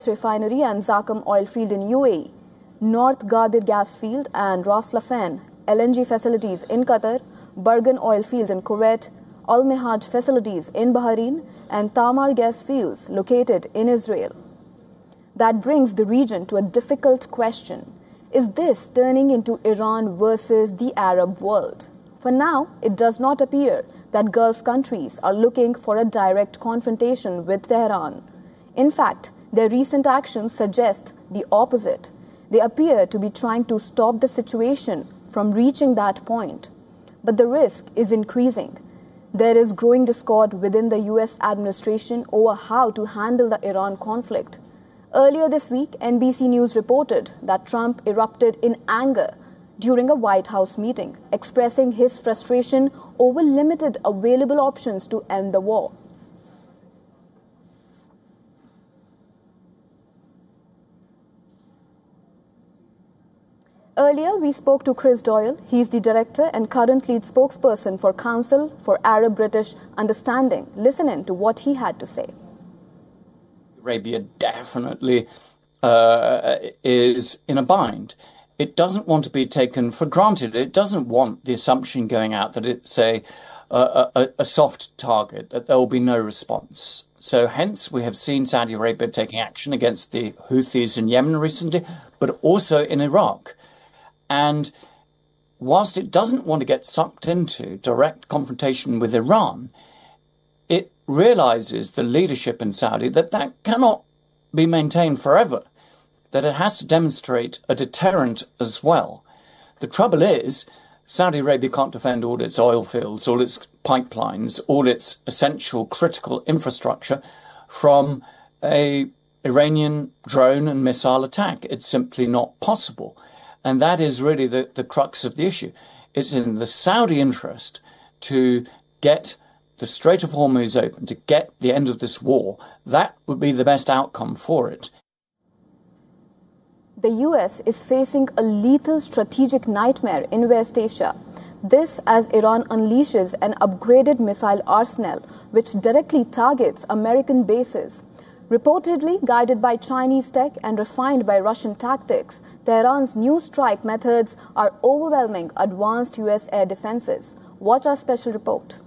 Refinery and Zakum oil field in UAE, North Ghadir gas field and Ras Laffan LNG facilities in Qatar, Bargan oil field in Kuwait, Al Mihaj facilities in Bahrain, and Tamar gas fields located in Israel. That brings the region to a difficult question. Is this turning into Iran versus the Arab world? For now, it does not appear that Gulf countries are looking for a direct confrontation with Tehran. In fact, their recent actions suggest the opposite. They appear to be trying to stop the situation from reaching that point. But the risk is increasing. There is growing discord within the US administration over how to handle the Iran conflict. Earlier this week, NBC News reported that Trump erupted in anger during a White House meeting, expressing his frustration over limited available options to end the war. Earlier, we spoke to Chris Doyle. He's the director and current lead spokesperson for Council for Arab-British Understanding. Listen in to what he had to say. Arabia definitely is in a bind. It doesn't want to be taken for granted. It doesn't want the assumption going out that it's a soft target, that there will be no response. So hence we have seen Saudi Arabia taking action against the Houthis in Yemen recently, but also in Iraq. And whilst it doesn't want to get sucked into direct confrontation with Iran, it realizes, the leadership in Saudi, that that cannot be maintained forever, that it has to demonstrate a deterrent as well. The trouble is, Saudi Arabia can't defend all its oil fields, all its pipelines, all its essential critical infrastructure from an Iranian drone and missile attack. It's simply not possible. And that is really the crux of the issue. It's in the Saudi interest to get the Strait of Hormuz open, to get the end of this war. That would be the best outcome for it. The US is facing a lethal strategic nightmare in West Asia. This as Iran unleashes an upgraded missile arsenal which directly targets American bases. Reportedly guided by Chinese tech and refined by Russian tactics, Tehran's new strike methods are overwhelming advanced US air defenses. Watch our special report.